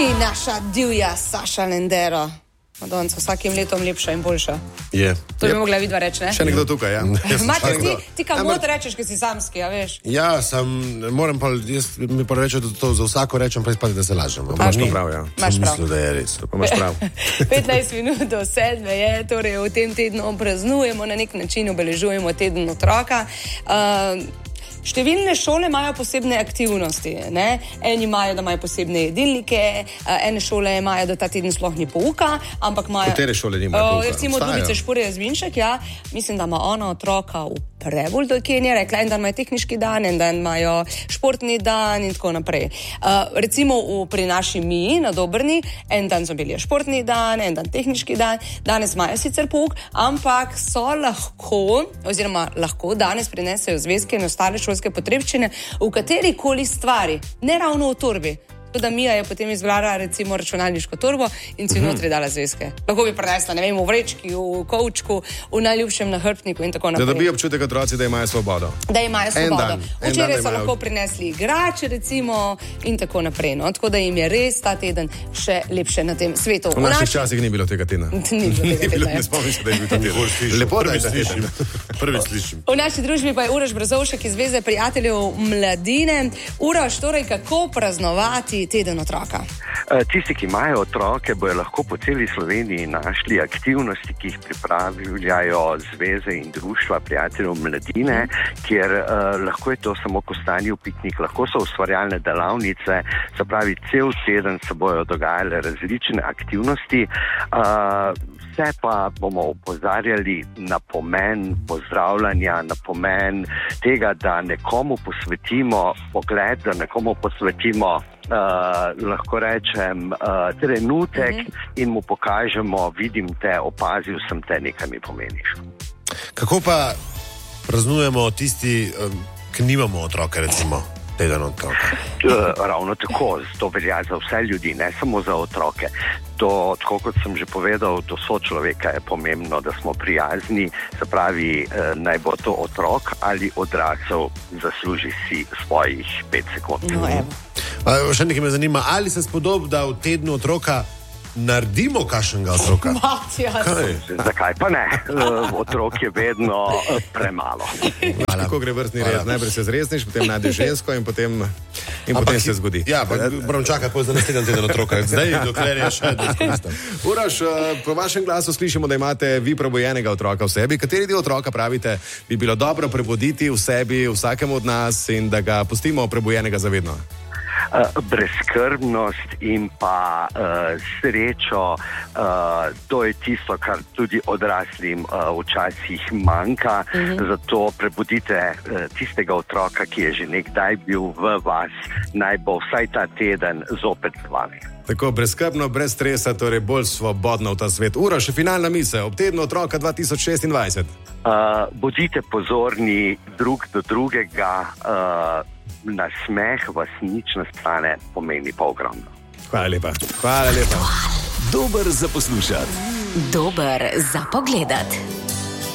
In naša divja Saša Lendero. Madonca, vsakim letom lepša in boljša. Je. To bi mogla vidva reči, ne? Še nekdo tukaj, ja. Maček, ti kam mod rečeš, ker si samski, a veš? Ja, moram pa, mi pa reči, da to za vsako rečem, pa izpade, da se lažem. Imaš prav, ja. Imaš prav. Mislim, da je res. Imaš prav. 15 minut do 7 je, torej v tem tednu praznujemo, na nek način obeležujemo teden otroka. Številne šole imajo posebne aktivnosti, ne? Eni imajo, da imajo posebne jedilnike, ene šole imajo, da ta teden sploh ni pouka, ampak imajo... Katere šole nimajo pouka? Recimo Dubice Špurje Zvinšek, ja, mislim, da ima ona otroka v Preboldu, ki je rekla, en dan imajo tehniški dan, en dan imajo športni dan in tako naprej. Recimo pri naši Miji na Dobrni, en dan so bili športni dan, en dan tehniški dan, danes imajo sicer pouk, ampak so lahko danes prinesejo zvezke in ostale šolske potrebščine v katerikoli stvari, ne ravno v torbi. Tako da Mija je potem izbrala recimo računalniško torbo in si notri dala zvezke. Lahko bi prenesla, ne vem, v vrečki, v kovčku, v najljubšem nahrbtniku in tako naprej. Da dobijo občutek otroci, da imajo svobodo. Da imajo svobodo. Včeraj so lahko prinesli igrače recimo in tako naprej. No? Tako da jim je res ta teden še lepše na tem svetu. V naših časih ni bilo tega tedna. Ni bilo tega tedna. Ne spomnim se, da je bil ta teden. Lepo, da je Prvi slišim. V naši družbi pa je Uroš Brazovšek iz Zveze prijateljev mladine. Uroš, torej kako praznovati teden otroka? Tisti, ki imajo otroke, bojo lahko po celi Sloveniji našli aktivnosti, ki jih pripravljajo zveze in društva prijateljev mladine, kjer lahko je to samo kostanji v piknik, lahko so ustvarjalne delavnice, se pravi, cel teden se bojo dogajale različne aktivnosti. Vse pa bomo opozarjali na pomen pozdravljanja, na pomen tega, da nekomu posvetimo pogled, da nekomu posvetimo lahko rečem, trenutek in mu pokažemo, vidim te, opazil sem te, nekaj mi pomeniš. Kako pa praznujemo tisti, ki nimamo otroke, recimo, teden otroka? Ravno tako, to velja za vse ljudi, ne samo za otroke. To, tako kot sem že povedal, do sočloveka je pomembno, da smo prijazni, se pravi, naj bo to otrok ali odrasel, zasluži si svojih 5 sekund. No, evo. Še nekaj me zanima, ali se spodob, da v tednu otroka naredimo kakšnega otroka? Zakaj pa ne? Otrok je vedno premalo. Kako gre vrstni red? Najprej se zresniš, potem najdeš žensko in potem se zgodi. Ja, moram čakati za naslednji teden otroka. Zdaj, dokler je še izkoristim. Uroš, po vašem glasu slišimo, da imate vi prebujenega otroka v sebi. Kateri del otroka pravite, bi bilo dobro prebuditi v sebi vsakemu od nas in da ga pustimo prebujenega zavedno? Brezskrbnost in pa srečo, to je tisto, kar tudi odraslim včasih manjka, zato prebudite tistega otroka, ki je že nekdaj bil v vas, naj bo vsaj ta teden zopet z vami. Tako brezskrbno, brez stresa, torej bolj svobodno v ta svet. Uroš, finalna misel ob tednu otroka 2026. Bodite pozorni drug do drugega, nasmeh vas nič ne stane, pomeni pa ogromno. Hvala lepa. Hvala lepa. Dober za poslušati. Dober za pogledati.